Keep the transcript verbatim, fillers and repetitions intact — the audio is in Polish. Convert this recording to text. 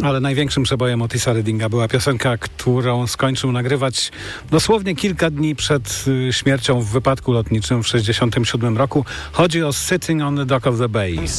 Ale największym przebojem Otisa Reddinga była piosenka, którą skończył nagrywać dosłownie kilka dni przed śmiercią w wypadku lotniczym w tysiąc dziewięćset sześćdziesiątym siódmym roku. Chodzi o Sitting on the Dock of the Bay.